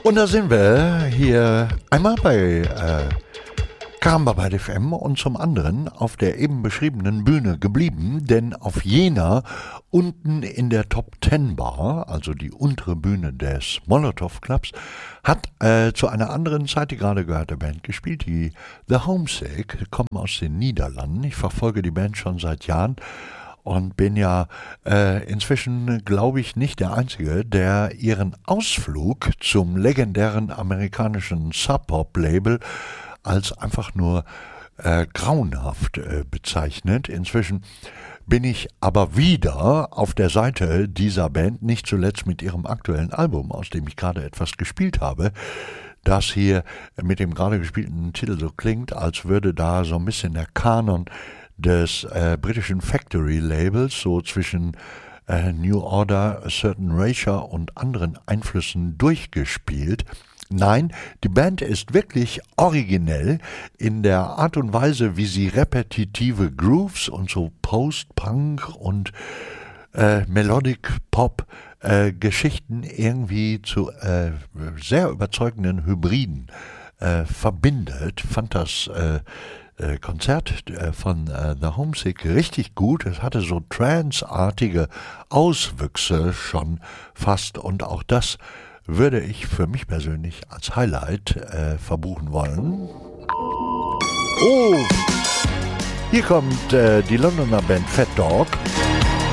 Und da sind wir hier einmal bei Karambabad FM und zum anderen auf der eben beschriebenen Bühne geblieben, denn auf jener unten in der Top 10 Bar, also die untere Bühne des Molotov Clubs, hat zu einer anderen Zeit die gerade gehörte Band gespielt, die The Homesick, kommen aus den Niederlanden. Ich verfolge die Band schon seit Jahren und bin ja inzwischen, glaube ich, nicht der Einzige, der ihren Ausflug zum legendären amerikanischen Sub-Pop-Label als einfach nur grauenhaft bezeichnet. Inzwischen bin ich aber wieder auf der Seite dieser Band, nicht zuletzt mit ihrem aktuellen Album, aus dem ich gerade etwas gespielt habe, das hier mit dem gerade gespielten Titel so klingt, als würde da so ein bisschen der Kanon des britischen Factory-Labels so zwischen New Order, A Certain Erasure und anderen Einflüssen durchgespielt. Nein, die Band ist wirklich originell in der Art und Weise, wie sie repetitive Grooves und so Post-Punk und Melodic Pop Geschichten irgendwie zu sehr überzeugenden Hybriden verbindet. Fand das Konzert von The Homesick richtig gut. Es hatte so Trance-artige Auswüchse schon fast und auch das würde ich für mich persönlich als Highlight verbuchen wollen. Oh, hier kommt die Londoner Band Fat Dog.